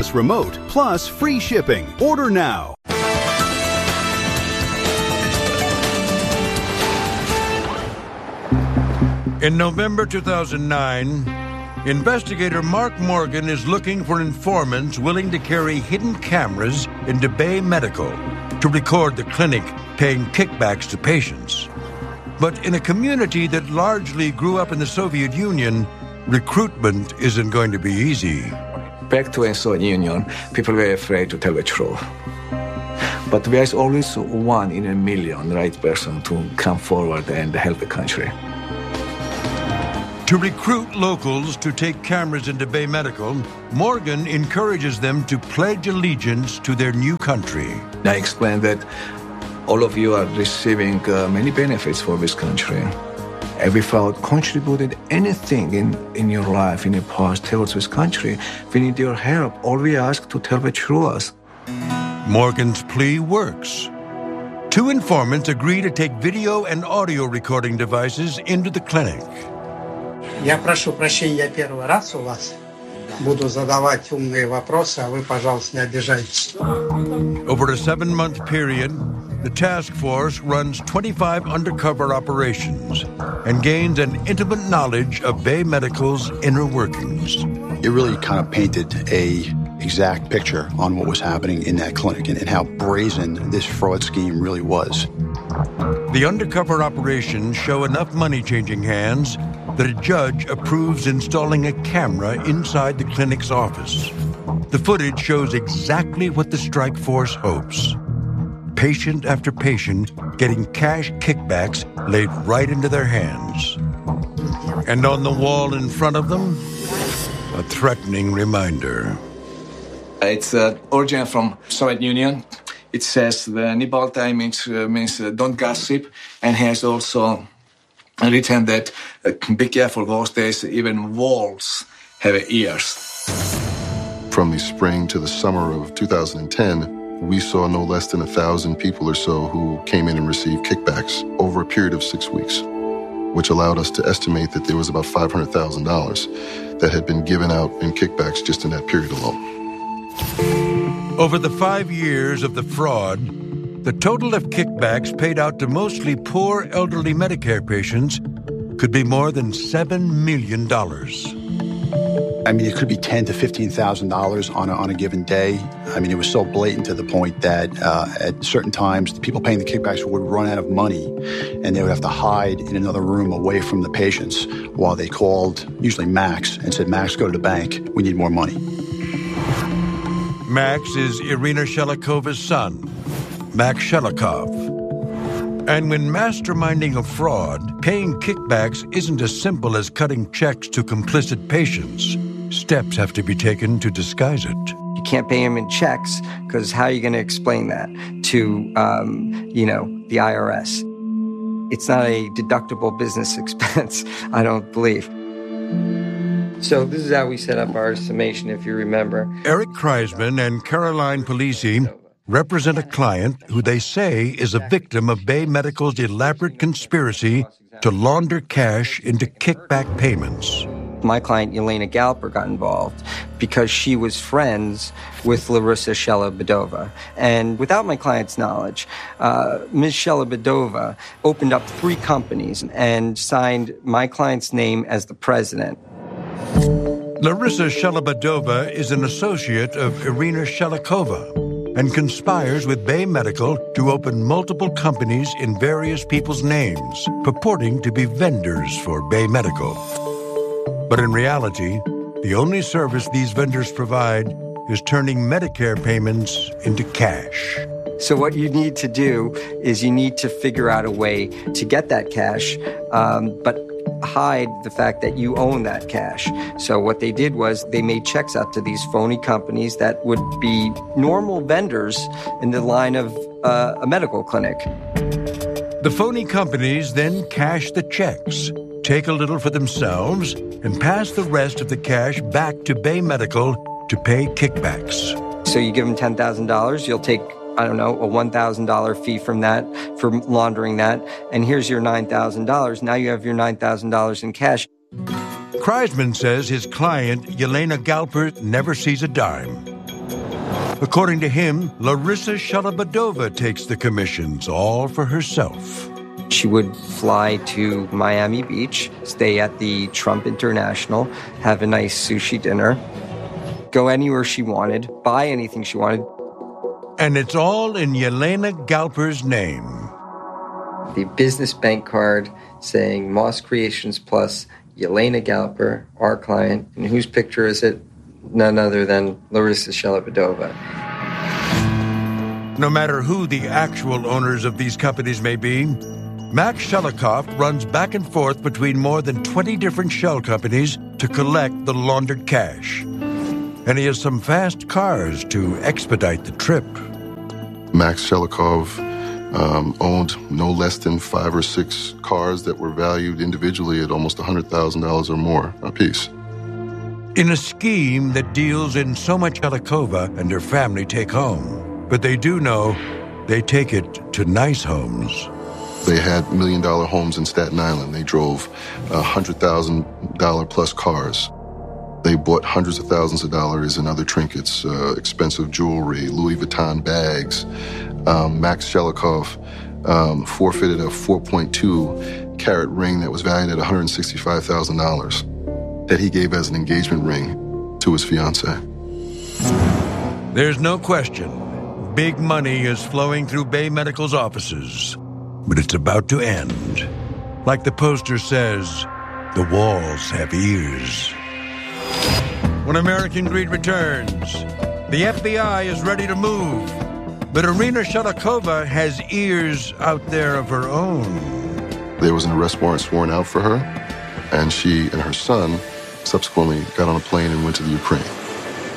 plus remote, plus free shipping. Order now. In November 2009, investigator Mark Morgan is looking for informants willing to carry hidden cameras into Bay Medical to record the clinic paying kickbacks to patients. But in a community that largely grew up in the Soviet Union, recruitment isn't going to be easy. Back to the Soviet Union, people were afraid to tell the truth. But there is always 1 in a million right person to come forward and help the country. To recruit locals to take cameras into Bay Medical, Morgan encourages them to pledge allegiance to their new country. I explained that all of you are receiving many benefits for this country. And without contributed anything in your life, in your past, towards this country, we need your help. All we ask to tell the truth. Morgan's plea works. 2 informants agree to take video and audio recording devices into the clinic. Я прошу прощения, я первый раз у вас. Буду задавать умные вопросы, а вы, пожалуйста, не обижайтесь. Over a 7-month period, the task force runs 25 undercover operations and gains an intimate knowledge of Bay Medical's inner workings. It really kind of painted an exact picture on what was happening in that clinic and how brazen this fraud scheme really was. The undercover operations show enough money changing hands that a judge approves installing a camera inside the clinic's office. The footage shows exactly what the strike force hopes. Patient after patient getting cash kickbacks laid right into their hands. And on the wall in front of them, a threatening reminder. It's original from Soviet Union. It says the "Не болтай" means don't gossip, and has also written that be careful those days, even walls have ears. From the spring to the summer of 2010, we saw no less than 1,000 people or so who came in and received kickbacks over a period of 6 weeks, which allowed us to estimate that there was about $500,000 that had been given out in kickbacks just in that period alone. Over the 5 years of the fraud, the total of kickbacks paid out to mostly poor elderly Medicare patients could be more than $7 million. I mean, it could be $10,000 to $15,000 on a given day. I mean, it was so blatant to the point that at certain times, the people paying the kickbacks would run out of money, and they would have to hide in another room away from the patients while they called, usually Max, and said, "Max, go to the bank. We need more money." Max is Irina Shelikova's son, Max Shelikov. And when masterminding a fraud, paying kickbacks isn't as simple as cutting checks to complicit patients. Steps have to be taken to disguise it. You can't pay him in checks, because how are you going to explain that to, the IRS? It's not a deductible business expense, I don't believe. So this is how we set up our summation, if you remember. Eric Kreisman and Caroline Polisi represent a client who they say is a victim of Bay Medical's elaborate conspiracy to launder cash into kickback payments. My client, Yelena Galper, got involved because she was friends with Larissa Shelobadova. And without my client's knowledge, Ms. Shelobadova opened up 3 companies and signed my client's name as the president. Larissa Shelobadova is an associate of Irina Shelikova and conspires with Bay Medical to open multiple companies in various people's names, purporting to be vendors for Bay Medical. But in reality, the only service these vendors provide is turning Medicare payments into cash. So what you need to do is you need to figure out a way to get that cash, but hide the fact that you own that cash. So what they did was they made checks out to these phony companies that would be normal vendors in the line of a medical clinic. The phony companies then cash the checks, take a little for themselves, and pass the rest of the cash back to Bay Medical to pay kickbacks. So you give them $10,000, you'll take, a $1,000 fee from that for laundering that, and here's your $9,000. Now you have your $9,000 in cash. Kreisman says his client, Yelena Galper, never sees a dime. According to him, Larissa Shalabadova takes the commissions all for herself. She would fly to Miami Beach, stay at the Trump International, have a nice sushi dinner, go anywhere she wanted, buy anything she wanted. And it's all in Yelena Galper's name. The business bank card saying Moss Creations Plus, Yelena Galper, our client, and whose picture is it? None other than Larissa Shalabadova. No matter who the actual owners of these companies may be, Max Shelikov runs back and forth between more than 20 different shell companies to collect the laundered cash. And he has some fast cars to expedite the trip. Max Shelikov owned no less than 5 or 6 cars that were valued individually at almost $100,000 or more apiece. In a scheme that deals in so much Shelikova and her family take home. But they do know they take it to nice homes. They had $1 million homes in Staten Island. They drove $100,000 plus cars. They bought hundreds of thousands of dollars in other trinkets, expensive jewelry, Louis Vuitton bags. Max Shelikov forfeited a 4.2 carat ring that was valued at $165,000 that he gave as an engagement ring to his fiancée. There's no question. Big money is flowing through Bay Medical's offices. But it's about to end. Like the poster says, the walls have ears. When American Greed returns, the FBI is ready to move. But Irina Shelikova has ears out there of her own. There was an arrest warrant sworn out for her, and she and her son subsequently got on a plane and went to the Ukraine.